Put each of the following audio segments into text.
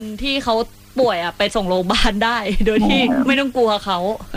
ที่เขาป่วยไปส่งโรงพยาบาลได้โดยที่ไม่ต้องกลัวเขา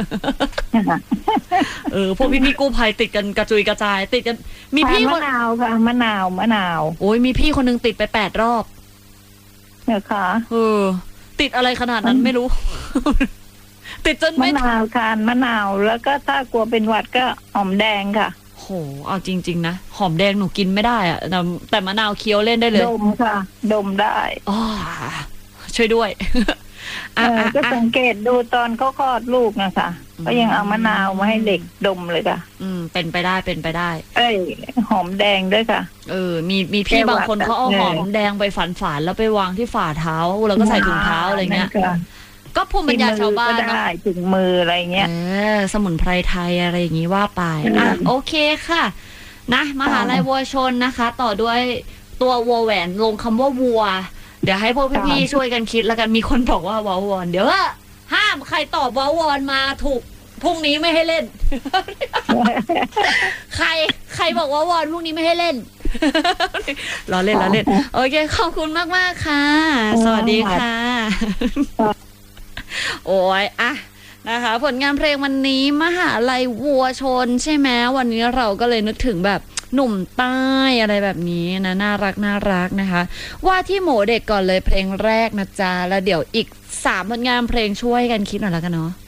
พวกพี่กู้ภัยติดกันกระจุยกระจายติดกันมีพี่มะนาวค่ะมะนาวโอ้ยมีพี่คนนึงติดไป8 รอบเนี่ยค่ะติดอะไรขนาดนั้นไม่รู้ ติดจนมะนาวทานมะนาวแล้วก็ถ้ากลัวเป็นหวัดก็หอมแดงค่ะโหเอาจริงๆนะหอมแดงหนูกินไม่ได้อะแต่มะนาวเคี้ยวเล่นได้เลยดมค่ะดมได้ช่วยด้วยก็สังเกตดูตอนเขาคลอดลูกนะคะก็ยังเอามะนาวมาให้เด็กดมเลยค่ะเป็นไปได้หอมแดงด้วยค่ะมีพี่บางคนเขาเอาหอมแดงไปฝานแล้วไปวางที่ฝ่าเท้าแล้วก็ใส่ถุงเท้าอะไรเงี้ยก็ภูมิปัญญาชาวบ้านก็ได้ถึงมืออะไรเงี้ยสมุนไพรไทยอะไรอย่างงี้ว่าไปโอเคค่ะนะมหาลัยวัวชนนะคะต่อด้วยตัววัวแหวนลงคำว่าวัวเดี๋ยวให้พวกพี่ๆช่วยกันคิดแล้วกันมีคนบอกว่าวาวอนเดี๋ยวห้ามใครตอบวาวอนมาถูกพรุ่งนี้ไม่ให้เล่น ใครบอกว่าวอนพรุ่งนี้ไม่ให้เล่น ล้อเล่นโอเคขอบคุณมากๆค่ะสวัสดีค่ะโอ้ยนะคะผลงานเพลงวันนี้มหาลัยวัวชนใช่ไหมวันนี้เราก็เลยนึกถึงแบบหนุ่มใต้อะไรแบบนี้นะน่ารักนะคะว่าที่หมูเด็กก่อนเลยเพลงแรกนะจ๊ะแล้วเดี๋ยวอีก3 ผลงานเพลงช่วยกันคิดหน่อยแล้วกันเนาะ